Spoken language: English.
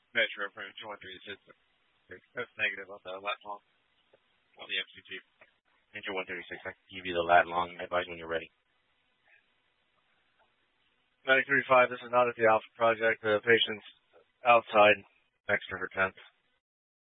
Metro from 136. That's negative on the lat long on the MCT. Enter 136. I can give you the lat long advice when you're ready. 93.5, this is not at the Alpha Project. The patient's outside next to her tent.